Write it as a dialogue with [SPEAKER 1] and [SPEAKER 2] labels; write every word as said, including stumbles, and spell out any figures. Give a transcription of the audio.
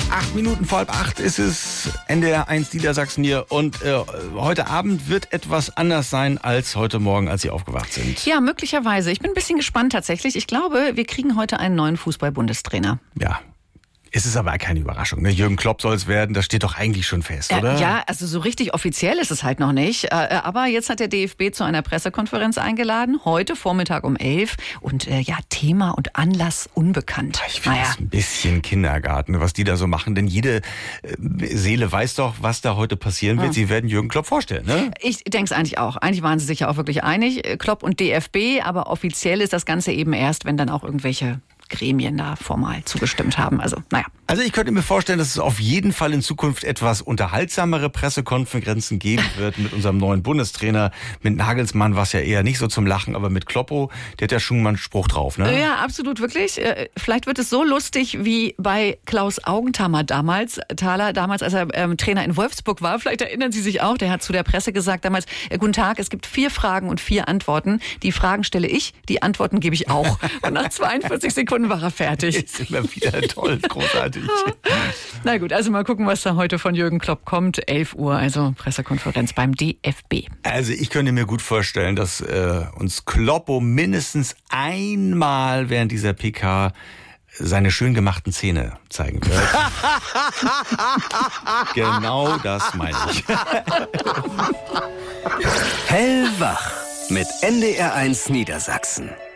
[SPEAKER 1] Acht Minuten vor halb acht ist es, N D R eins Niedersachsen hier. Und äh, heute Abend wird etwas anders sein als heute Morgen, als Sie aufgewacht sind.
[SPEAKER 2] Ja, möglicherweise. Ich bin ein bisschen gespannt tatsächlich. Ich glaube, wir kriegen heute einen neuen Fußball-Bundestrainer.
[SPEAKER 1] Ja. Es ist aber keine Überraschung, ne? Jürgen Klopp soll es werden, das steht doch eigentlich schon fest, oder?
[SPEAKER 2] Äh, ja, also so richtig offiziell ist es halt noch nicht. Äh, aber jetzt hat der D F B zu einer Pressekonferenz eingeladen, heute Vormittag um elf. Und äh, ja, Thema und Anlass unbekannt.
[SPEAKER 1] Ich finde
[SPEAKER 2] naja.
[SPEAKER 1] das ein bisschen Kindergarten, was die da so machen. Denn jede äh, Seele weiß doch, was da heute passieren wird. Hm. Sie werden Jürgen Klopp vorstellen, ne?
[SPEAKER 2] Ich denke es eigentlich auch. Eigentlich waren sie sich ja auch wirklich einig, Klopp und D F B. Aber offiziell ist das Ganze eben erst, wenn dann auch irgendwelche Gremien da formal zugestimmt haben. Also, naja.
[SPEAKER 1] Also ich könnte mir vorstellen, dass es auf jeden Fall in Zukunft etwas unterhaltsamere Pressekonferenzen geben wird mit unserem neuen Bundestrainer. Mit Nagelsmann war es ja eher nicht so zum Lachen, aber mit Kloppo, der hat ja schon mal einen Spruch drauf, ne?
[SPEAKER 2] Ja, absolut, wirklich. Vielleicht wird es so lustig wie bei Klaus Augenthaler damals, Thaler, damals, als er ähm, Trainer in Wolfsburg war. Vielleicht erinnern Sie sich auch, der hat zu der Presse gesagt damals, guten Tag, es gibt vier Fragen und vier Antworten. Die Fragen stelle ich, die Antworten gebe ich auch. Und nach zweiundvierzig Sekunden war er fertig.
[SPEAKER 1] Ist immer wieder toll, großartig.
[SPEAKER 2] Na gut, also mal gucken, was da heute von Jürgen Klopp kommt. elf Uhr, also Pressekonferenz beim D F B.
[SPEAKER 1] Also ich könnte mir gut vorstellen, dass äh, uns Kloppo mindestens einmal während dieser P K seine schön gemachten Zähne zeigen wird. Genau das meine ich.
[SPEAKER 3] Hellwach mit N D R eins Niedersachsen.